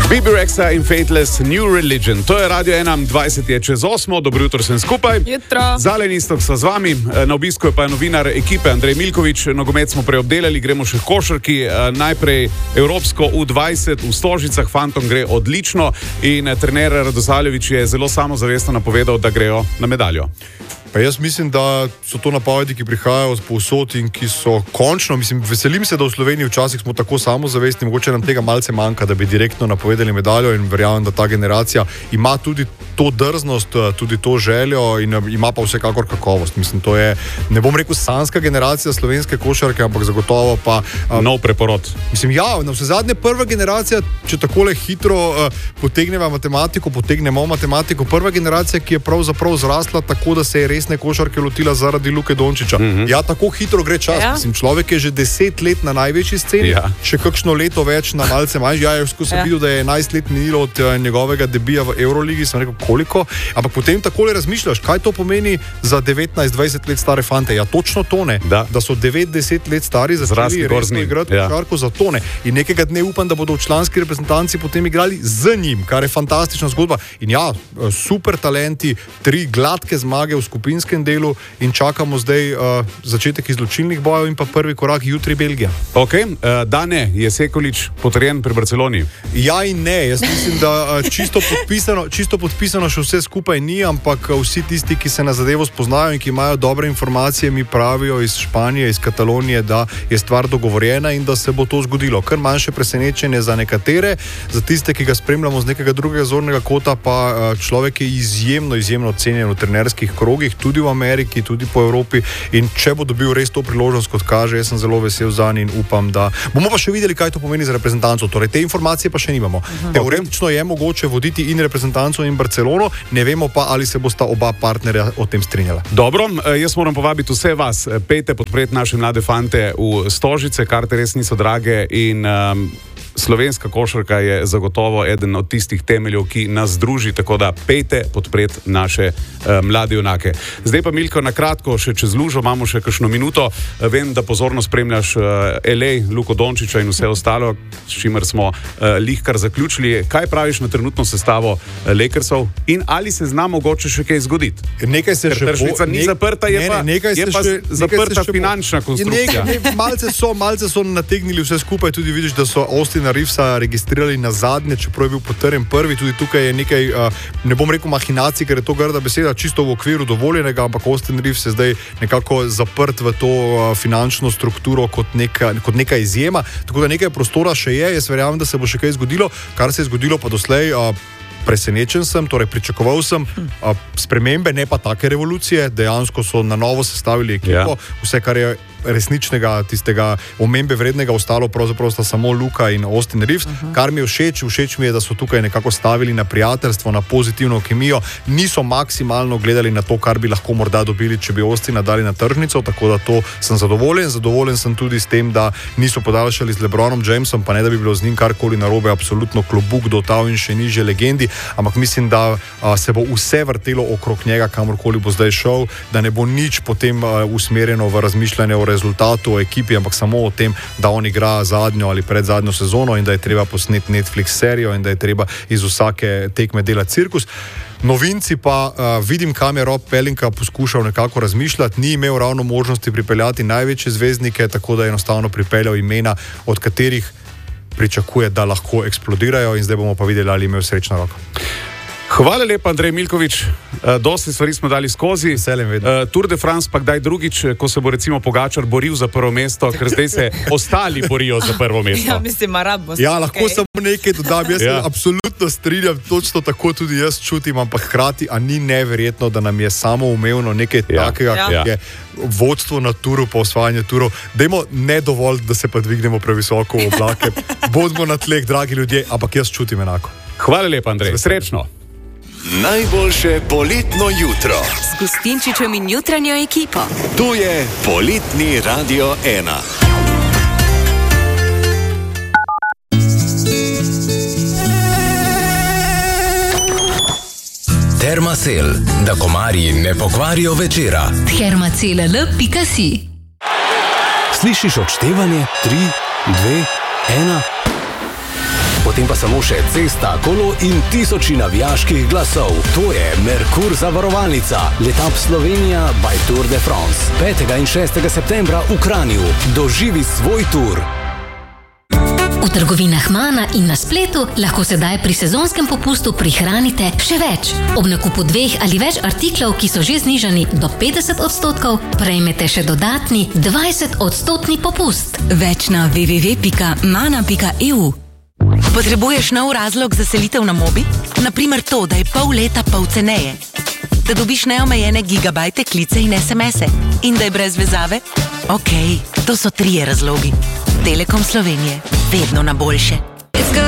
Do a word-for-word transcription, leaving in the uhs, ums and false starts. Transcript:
B B Rexa in Fateless New Religion. To je Radio ena, dvajset je čez osmo, dobro jutro sem skupaj. Jutro. Zalen Istok so z vami, na obisku je pa novinar ekipe Andrej Milkovič. Nogomet smo prej obdelali, gremo še košarki. Najprej Evropsko U dvajset v Stožicah, fantom gre odlično in trener Radosavljević je zelo samozavestno napovedal, da grejo na medaljo. Pa jaz mislim, da so to napovedi, ki prihajajo z povsod in ki so končno, mislim, veselim se, da v Sloveniji včasih smo tako samozavestni, mogoče nam tega malce manjka, da bi direktno napovedali medaljo in verjamem, da ta generacija ima tudi to drznost, tudi to željo in ima pa vsekakor kakovost. Mislim, to je, ne bom rekel sanska generacija slovenske košarke, ampak zagotovo pa... Um, Nov preporod. Mislim, ja, na vse zadnje prva generacija, če takole hitro uh, potegneva matematiko, potegnemo matematiko, prva generacija, ki je pravzaprav zrasla tako, da se je resne košarke lotila zaradi Luke Dončića. Mm-hmm. Ja, tako hitro gre čas. Ja. Mislim, človek je že deset let na največji sceni, ja. Še kakšno leto več na malce manj. Ja, jaz sem ja. videl, da je enajst let minilo od uh, njegovega debija v Euroligi, sem rekel, koliko, ampak potem takole razmišljaš, kaj to pomeni za devetnajst dvajset let stare fante. Ja, točno to ne. Da, da so devet deset let stari začeli resno igrati ja. košarko za to ne. In nekega dne upam, da bodo v članski reprezentanci potem igrali z njim, kar je fantastična zgodba. In ja, super talenti, tri gladke zmage v skupinskem delu in čakamo zdaj uh, začetek izločilnih bojev in pa prvi korak jutri Belgija. Ok, uh, Dane, je Sekulić potrjen pri Barceloni? Ja in ne, jaz mislim, da uh, čisto podpisano, čisto podpisano še vse skupaj ni, ampak uh, vsi tisti, ki se na zadevo spoznajo in ki imajo dobre informacije, mi pravijo iz Španije, iz Katalonije, da je stvar dogovorjena in da se bo to zgodilo. Kar manjše presenečenje za nekatere, za tiste, ki ga spremljamo z nekega drugega zornega kota, pa uh, človek je izjemno, izjemno cenjen v trenerskih krogih, tudi v Ameriki, tudi po Evropi in če bo dobil res to priložnost, kot kaže, jaz sem zelo vesel zanj in upam, da bomo pa še videli, kaj to pomeni za reprezentanco. Torej, te informacije pa še nimamo. Uh-huh. Teoretično je mogoče voditi in reprezentanco in Barcelono, ne vemo pa, ali se bosta oba partnerja o tem strinjala. Dobro, jaz moram povabiti vse vas, pejte podpreti naše mlade fante v Stožice, karte res niso drage in um, slovenska košarka je zagotovo eden od tistih temeljev, ki nas združi, tako da pejte podpreti naše uh, mlade junake. Zdaj pa, Milko, na kratko, še čez lužo, imamo še kakšno minuto. Vem, da pozorno spremljaš uh, L A, Luko Dončića in vse ostalo, s čimer smo uh, lihkar zaključili. Kaj praviš na trenutno sestavo uh, Lakersov in ali se zna mogoče še kaj zgoditi? Nekaj se še tržnica ni nek, zaprta, je ne, pa, ne, je pa še, zaprta še finančna konstrukcija. Ne, ne, malce, so, malce so nategnili vse skupaj, tudi vidiš, da so Austina Reevesa registrirali na zadnje, čeprav je bil potrjen prvi, tudi tukaj je nekaj, ne bom rekel mahinacij, ker je to grda beseda, čisto v okviru dovoljenega, ampak Austin Reeves je zdaj nekako zaprt v to finančno strukturo kot neka, kot neka izjema, tako da nekaj prostora še je, jaz verjamem, da se bo še kaj zgodilo, kar se je zgodilo pa doslej, presenečen sem, torej pričakoval sem a, spremembe, ne pa take revolucije, dejansko so na novo sestavili ekipo, ja. Vse, kar je resničnega, tistega omembe vrednega ostalo, pravzaprav sta samo Luka in Austin Reeves, uh-huh. Kar mi je všeč, všeč mi je, da so tukaj nekako stavili na prijateljstvo, na pozitivno kemijo, niso maksimalno gledali na to, kar bi lahko morda dobili, če bi Austina dali na tržnico, tako da to sem zadovoljen, zadovoljen sem tudi s tem, da niso podaljšali z LeBronom Jamesom, pa ne da bi bilo z njim karkoli narobe, absolutno klobuk dotal in še nižje legendi, ampak mislim, da a, se bo vse vrtelo okrog njega, kamorkoli bo zdaj šel, da ne bo nič potem a, usmerjeno v razmišljanje o rezultatu, o ekipi, ampak samo o tem, da on igra zadnjo ali predzadnjo sezono in da je treba posneti Netflix serijo in da je treba iz vsake tekme delati cirkus. Novinci pa uh, vidim, kam je Rob Pelinka poskušal nekako razmišljati, ni imel ravno možnosti pripeljati največje zvezdnike, tako da je enostavno pripeljal imena, od katerih pričakuje, da lahko eksplodirajo in zdaj bomo pa videli, ali imajo srečno roko. Hvala lepa, Andrej Milkovič. Dosti stvari smo dali skozi. Tour de France pa kdaj drugič, ko se bo recimo Pogačar boril za prvo mesto, ker zdaj se ostali borijo za prvo mesto. Ja, mislim, rad bo. Ja, lahko okay. Samo nekaj dodam. Jaz ja. se absolutno strinjam, točno tako tudi jaz čutim, ampak hkrati, a ni neverjetno, da nam je samoumevno nekaj ja. takega, ja. kot je vodstvo na turu, pa osvajanje turov. Dajmo ne dovolj, da se pa dvignemo previsoko v oblake. Bodimo na tleh, dragi ljudje, ampak jaz čutim enako. Hvala lepa, Andrej. Srečno. Najboljše poletno jutro s Gustinčičem in jutranjo ekipo. To je poletni Radio ena. Termacel, da komarji ne pokvarijo večera. Termacel pika si. Slišiš odštevanje? tri, dve, ena. potem pa samo še cesta, kolo in tisoči navijaških glasov. To je Merkur zavarovalnica. Letap Slovenija by Tour de France. petega in šestega septembra v Kranju. Doživi svoj tur. V trgovinah Mana in na spletu lahko sedaj pri sezonskem popustu prihranite še več. Ob nakupu dveh ali več artiklov, ki so že znižani do petdeset odstotkov, prejmete še dodatni dvajset odstotni popust. Več na w w w pika mana pika e u. Potrebuješ nov razlog za selitev na Mobi? Naprimer to, da je pol leta pol ceneje. Da dobiš neomejene gigabajte, klice in es em ese. In da je brez vezave? Okej, to so trije razlogi. Telekom Slovenije. Vedno na boljše.